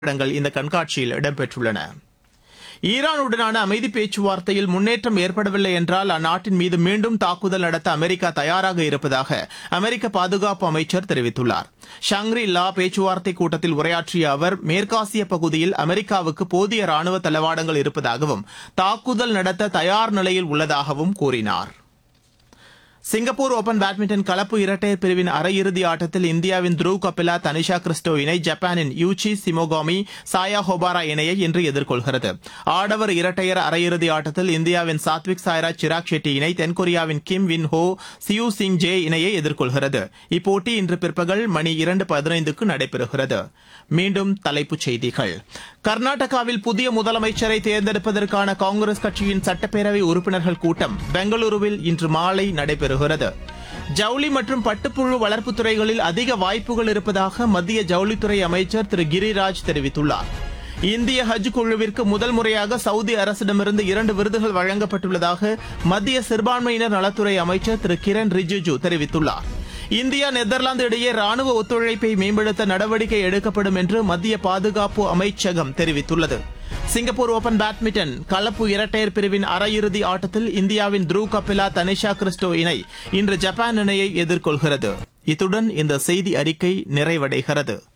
படங்கள் இந்த கண்காட்சியில் இடம்பெற்றுள்ளன. ஈரானுடனான அமைதி பேச்சுவார்த்தையில் முன்னேற்றம் ஏற்படவில்லை என்றால் அந்நாட்டின் மீது மீண்டும் தாக்குதல் நடத்த அமெரிக்கா தயாராக இருப்பதாக அமெரிக்க பாதுகாப்பு அமைச்சர் தெரிவித்துள்ளார். ஷாங்ரி லா பேச்சுவார்த்தை கூட்டத்தில் உரையாற்றிய அவர் மேற்காசிய பகுதியில் அமெரிக்காவுக்கு போதிய ராணுவ தளவாடங்கள் இருப்பதாகவும் தாக்குதல் நடத்த தயார் நிலையில் உள்ளதாகவும் கூறினார். சிங்கப்பூர் ஓபன் பேட்மிண்டன் கலப்பு இரட்டையர் பிரிவின் அரையிறுதி ஆட்டத்தில் இந்தியாவின் த்ருவ் கபிலா தனிஷா கிறிஸ்டோ இணை ஜப்பானின் யூச்சி சிமோகாமி சாயா ஹோபாரா இணையை இன்று எதிர்கொள்கிறது. ஆடவர் இரட்டையர் அரையிறுதி ஆட்டத்தில் இந்தியாவின் சாத்விக் சாய்ராஜ் சிராக் ஷெட்டி இணை தென்கொரியாவின் கிம் வின் ஹோ சியூ சிங் ஜே இணையை எதிர்கொள்கிறது. இப்போட்டி இன்று பிற்பகல் மணி 2:15க்கு நடைபெறுகிறது. மீண்டும் தலைப்புச் செய்திகள். கர்நாடகாவில் புதிய முதலமைச்சரை தேர்ந்தெடுப்பதற்கான காங்கிரஸ் கட்சியின் சட்டப்பேரவை உறுப்பினர்கள் கூட்டம் பெங்களூருவில் இன்று மாலை நடைபெறுகிறது. ஜவுளி மற்றும் பட்டுப்புழு வளர்ப்பு துறைகளில் அதிக வாய்ப்புகள் இருப்பதாக மத்திய ஜவுளித்துறை அமைச்சர் திரு கிரிராஜ் தெரிவித்துள்ளார். இந்திய ஹஜ் குழுவிற்கு முதல் முறையாக சவுதி அரசிடமிருந்து 2 விருதுகள் வழங்கப்பட்டுள்ளதாக மத்திய சிறுபான்மையினர் நலத்துறை அமைச்சர் திரு கிரண் ரிஜிஜு தெரிவித்துள்ளார். இந்தியா நெதர்லாந்து இடையே ராணுவ ஒத்துழைப்பை மேம்படுத்த நடவடிக்கை எடுக்கப்படும் என்று மத்திய பாதுகாப்பு அமைச்சகம் தெரிவித்துள்ளது. சிங்கப்பூர் ஓபன் பேட்மிண்டன் கலப்பு இரட்டையர் பிரிவின் அரையிறுதி ஆட்டத்தில் இந்தியாவின் த்ருவ் கபிலா தனிஷா கிறிஸ்டோ இணை இன்று ஜப்பான் இணையை எதிர்கொள்கிறது. இத்துடன் இந்த செய்தி அறிக்கை நிறைவடைகிறது.